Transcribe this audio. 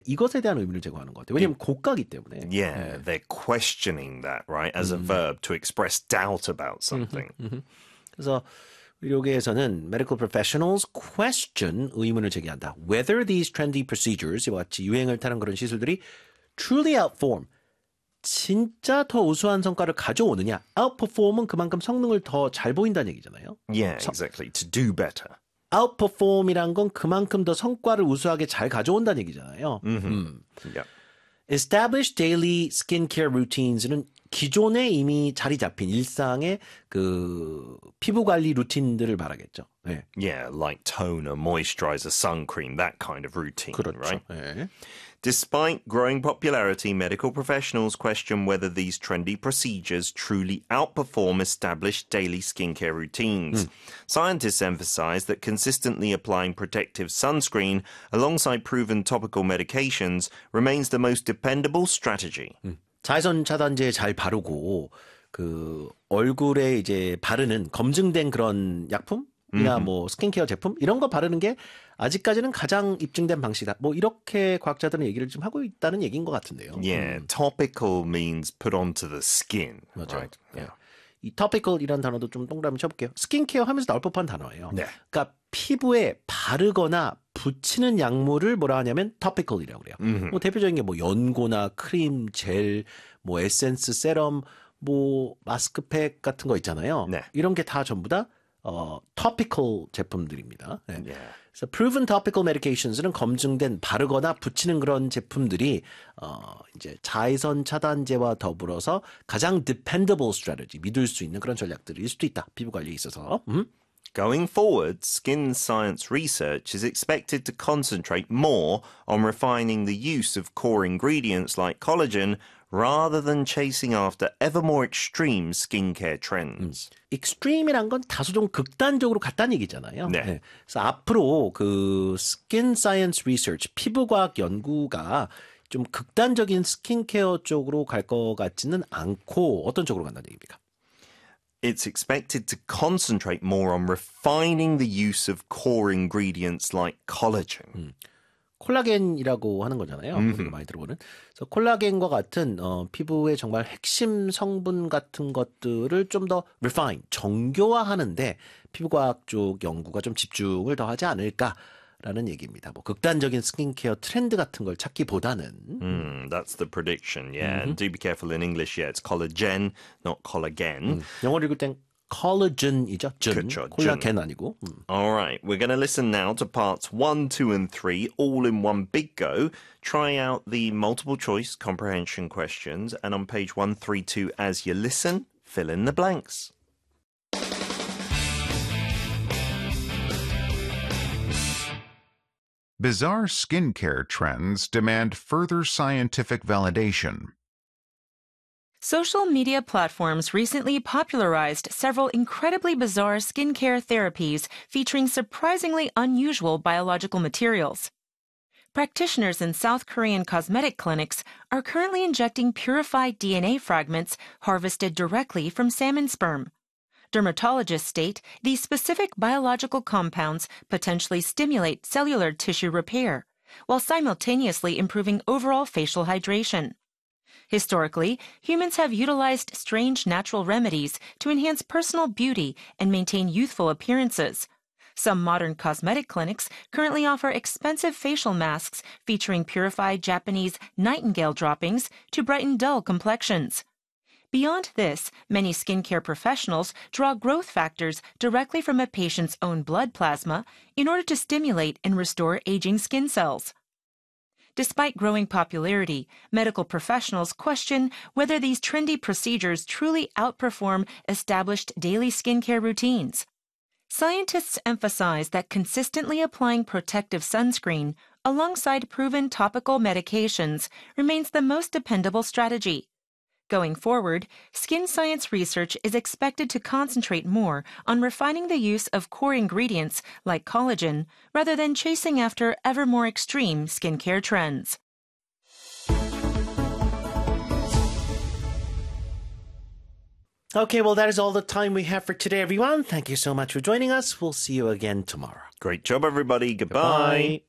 이것에 대한 의미를 제공하는 것 같아요. 왜냐하면 고가기 때문에. Yeah, they're questioning that, right? As a verb to express doubt about something. 그래서 의료계에서는 medical professionals question 의문을 제기한다. Whether these trendy procedures 이와 같이 유행을 타는 그런 시술들이 truly outperform 진짜 더 우수한 성과를 가져오느냐. outperform은 그만큼 성능을 더 잘 보인다는 얘기잖아요. Yeah, exactly. To do better. outperform이란 건 그만큼 더 성과를 우수하게 잘 가져온다는 얘기잖아요. Yep. Established daily skincare routines는 기존에 이미 자리 잡힌 일상의 그 피부 관리 루틴들을 말하겠죠. 네. Yeah, like toner, moisturizer, sun cream, that kind of routine, 그렇죠. right? 네. Despite growing popularity, medical professionals question whether these trendy procedures truly outperform established daily skincare routines. Scientists emphasize that consistently applying protective sunscreen alongside proven topical medications remains the most dependable strategy. 자외선 차단제 잘 바르고 그 얼굴에 이제 바르는 검증된 그런 약품이나 뭐 스킨케어 제품 이런 거 바르는 게 아직까지는 가장 입증된 방식이다. 뭐 이렇게 과학자들은 얘기를 좀 하고 있다는 얘기인 것 같은데요. Yeah, topical means put onto the skin. 맞아요. Right? Yeah. 이 topical이라는 단어도 좀 동그라미 쳐볼게요. 스킨케어 하면서 나올 법한 단어예요. 네. 그러니까 피부에 바르거나 붙이는 약물을 뭐라 하냐면 topical이라고 그래요. 뭐 대표적인 게 뭐 연고나 크림, 젤, 뭐 에센스, 세럼, 뭐 마스크팩 같은 거 있잖아요. 네. 이런 게 다 전부 다 topical 제품들입니다. 네. Yeah. 그래서 proven topical medications는 검증된 바르거나 붙이는 그런 제품들이 이제 자외선 차단제와 더불어서 가장 dependable strategy, 믿을 수 있는 그런 전략들일 수도 있다. 피부 관리에 있어서. Going forward, skin science research is expected to concentrate more on refining the use of core ingredients like collagen rather than chasing after ever more extreme skincare trends. extreme이란 건 다소 좀 극단적으로 갔다는 얘기잖아요. 네. 그래서 앞으로 그 skin science research, 피부과학 연구가 좀 극단적인 스킨케어 쪽으로 갈 것 같지는 않고 어떤 쪽으로 간다는 얘기입니까? It's expected to concentrate more on refining the use of core ingredients like collagen. 콜라겐이라고 하는 거잖아요. 우리가 많이 들어보는. 그래서 콜라겐과 같은 피부의 정말 핵심 성분 같은 것들을 좀 더 refine, 정교화하는데 피부과학 쪽 연구가 좀 집중을 더 하지 않을까라는 얘기입니다. 뭐 극단적인 스킨케어 트렌드 같은 걸 찾기보다는 That's the prediction, yeah. And do be careful in English, yeah. It's collagen, not collagen. 영어를 읽을 땐 콜라겐이죠. 그렇죠, 콜라겐 아니고. All right, we're going to listen now to parts 1, 2, and 3, all in one big go. Try out the multiple choice comprehension questions, and on page 132, as you listen, fill in the blanks. Bizarre skincare trends demand further scientific validation. Social media platforms recently popularized several incredibly bizarre skincare therapies featuring surprisingly unusual biological materials. Practitioners in South Korean cosmetic clinics are currently injecting purified DNA fragments harvested directly from salmon sperm. Dermatologists state these specific biological compounds potentially stimulate cellular tissue repair, while simultaneously improving overall facial hydration. Historically, humans have utilized strange natural remedies to enhance personal beauty and maintain youthful appearances. Some modern cosmetic clinics currently offer expensive facial masks featuring purified Japanese nightingale droppings to brighten dull complexions. Beyond this, many skincare professionals draw growth factors directly from a patient's own blood plasma in order to stimulate and restore aging skin cells. Despite growing popularity, medical professionals question whether these trendy procedures truly outperform established daily skincare routines. Scientists emphasize that consistently applying protective sunscreen alongside proven topical medications remains the most dependable strategy. Going forward, skin science research is expected to concentrate more on refining the use of core ingredients like collagen rather than chasing after ever more extreme skincare trends. Okay, well, that is all the time we have for today, everyone. Thank you so much for joining us. We'll see you again tomorrow. Great job, everybody. Goodbye. Bye.